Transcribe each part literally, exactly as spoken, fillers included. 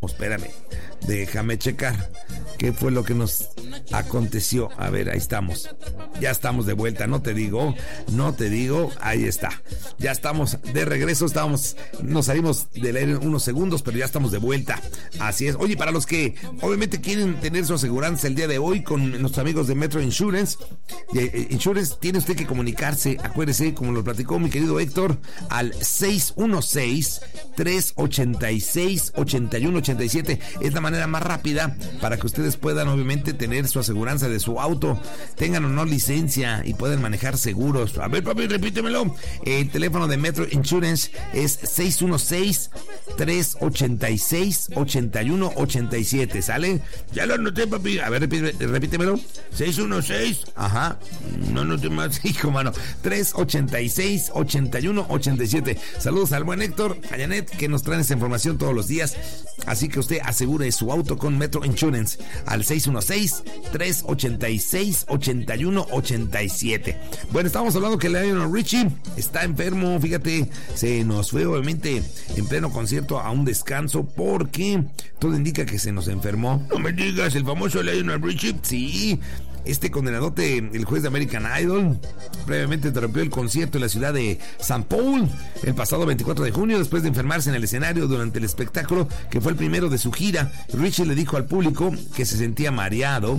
Espérame, déjame checar qué fue lo que nos aconteció. A ver, ahí estamos. Ya estamos de vuelta, no te digo, no te digo, ahí está. Ya estamos de regreso, estábamos, nos salimos del aire unos segundos, pero ya estamos de vuelta. Así es. Oye, para los que obviamente quieren tener su aseguranza el día de hoy con nuestros amigos de Metro Insurance, eh, Insurance, tiene usted que comunicarse, acuérdese, como lo platicó mi querido Héctor, al seis uno seis, tres ocho seis, ocho uno ocho siete. Es la manera más rápida para que ustedes puedan obviamente tener su aseguranza de su auto, tengan o no licencia y puedan manejar seguros. A ver, papi, repítemelo. El teléfono de Metro Insurance es seis uno seis, tres ocho seis, ocho uno ocho siete. ¿Sale? Ya lo anoté, papi. A ver, repíteme, repítemelo. seis uno seis. Ajá. No noté más, hijo, mano. tres ocho seis, ocho uno ocho siete. Saludos al buen Héctor, a Janet, que nos traen esta información todos los días. Así que usted asegure su auto con Metro Insurance al seis uno seis, tres ocho seis, ocho uno ocho siete. Bueno, estábamos hablando que Lionel Richie está enfermo. Fíjate, se nos fue obviamente en pleno concierto a un descanso porque todo indica que se nos enfermó. No me digas, el famoso Lionel Richie. Sí. Este condenadote, el juez de American Idol, previamente interrumpió el concierto en la ciudad de Saint Paul el pasado veinticuatro de junio después de enfermarse en el escenario durante el espectáculo que fue el primero de su gira. Richie le dijo al público que se sentía mareado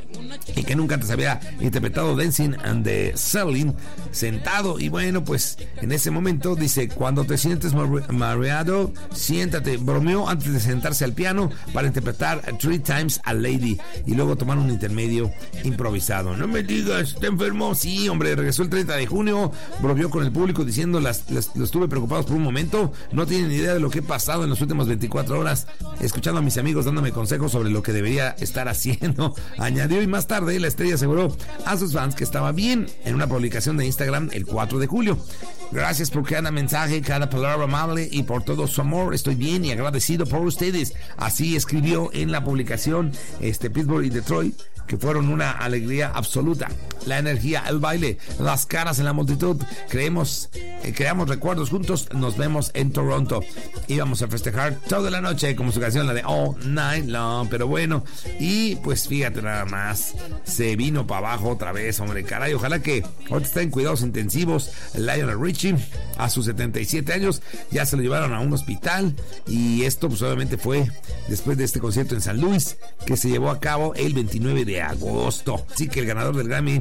y que nunca antes había interpretado Dancing and the Selling sentado. Y bueno, pues en ese momento dice: cuando te sientes mareado, siéntate. Bromeó antes de sentarse al piano para interpretar Three Times a Lady y luego tomar un intermedio improvisado. No me digas, ¿está enfermo? Sí, hombre, regresó el treinta de junio, bromeó con el público diciendo: las, las, los estuve preocupados por un momento, no tienen ni idea de lo que he pasado en las últimas veinticuatro horas, escuchando a mis amigos dándome consejos sobre lo que debería estar haciendo. Añadió, y más tarde la estrella aseguró a sus fans que estaba bien en una publicación de Instagram el cuatro de julio. Gracias por cada mensaje, cada palabra amable y por todo su amor. Estoy bien y agradecido por ustedes. Así escribió en la publicación este Pittsburgh y Detroit, que fueron una alegría absoluta. La energía, el baile, las caras en la multitud. Creemos, eh, creamos recuerdos juntos. Nos vemos en Toronto. Íbamos a festejar toda la noche, como su canción, la de All Night Long. Pero bueno, y pues fíjate nada más, se vino para abajo otra vez, hombre, caray. Ojalá que ahorita está en cuidados intensivos Lionel Richie a sus setenta y siete años. Ya se lo llevaron a un hospital y esto pues obviamente fue después de este concierto en San Luis que se llevó a cabo el veintinueve de agosto. Así que el ganador del Grammy